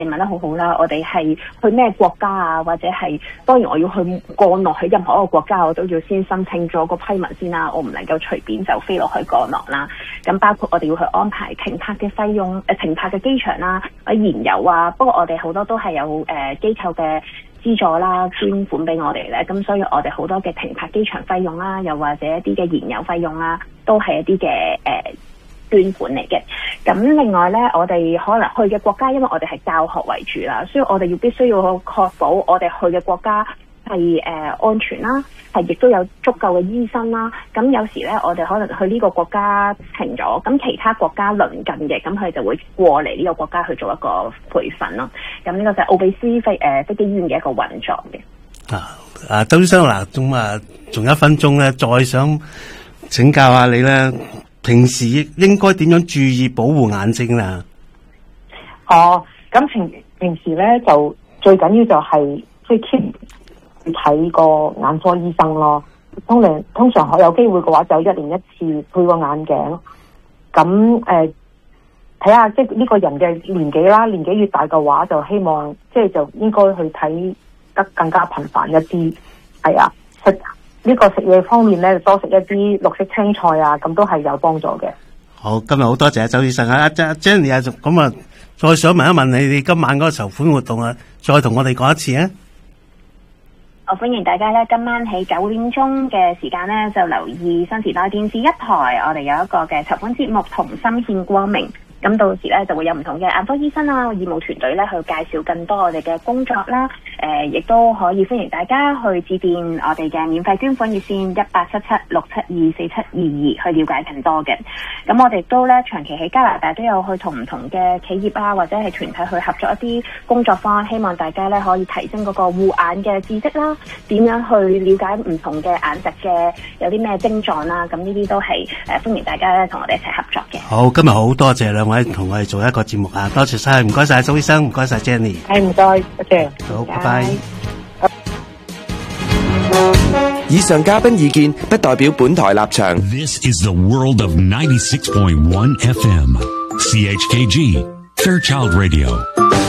你問得好好啦，我哋係去咩國家啊，或者係當然我要去降落喺任何一個國家，我都要先申請咗個批文先啦，我唔能夠隨便就飛落去降落啦。咁包括我哋要去安排停泊嘅費用，停泊嘅機場啦，燃油啊。不過我哋好多都係有機構嘅資助啦，捐款俾我哋咧。咁所以我哋好多嘅停泊機場費用啦，又或者一啲嘅燃油費用啦，都係一啲嘅捐款嚟嘅。咁另外咧，我哋可能去嘅國家，因為我哋係教學為主啦，所以我哋必須要確保我哋去嘅國家係安全啦，係亦都有足夠嘅醫生啦。咁有時咧，我哋可能去呢個國家停咗，咁其他國家鄰近嘅，咁佢就會過嚟呢個國家去做一個培訓咯。咁呢個就係奧比斯飛機醫院嘅一個運作嘅。 周醫生嗱，咁仲有1分鐘咧，再想請教下你咧。平時應該點樣注意保護眼睛啦？ 咁平時咧就最緊要就係即係 keep 睇個眼科醫生咯。通常有機會嘅話，就1年1次配個眼鏡。咁睇下即係呢個人嘅年紀啦，年紀越大嘅話，就希望即係就應該去睇得更加頻繁一啲。係啊，呢個食嘢方面咧，多食一啲綠色青菜啊，咁都係有幫助嘅。 好，今日好多謝周醫生啊，Jenny 啊，咁啊，再想問一問你今晚嗰個籌款活動啊，再同我哋講一次啊。 我歡迎大家咧，今晚喺9點鐘嘅時間咧，就留意新時代電視1台，我哋有一個嘅籌款節目《同心獻光明》。咁到時咧就會有唔同嘅眼科醫生啊、義務團隊咧去介紹更多我哋嘅工作啦。亦都可以歡迎大家去致電我哋嘅免費捐款熱線1877-672-4722去了解更多嘅。咁我哋都咧長期喺加拿大都有去同唔同嘅企業啊或者係團體去合作一啲工作坊，希望大家咧可以提升嗰個護眼嘅知識啦，點樣去了解唔同嘅眼疾嘅有啲咩症狀啦。咁呢啲都係歡迎大家咧同我哋一齊合作嘅。 好，今日好多謝兩位同我哋做一個節目啊，多謝晒，唔該晒周醫生，唔該晒 Jenny。 唔該，多謝。 好，拜拜。 以上嘉賓意見不代表本台立場。 This is the world of 96.1 FM. CHKG, Fairchild Radio.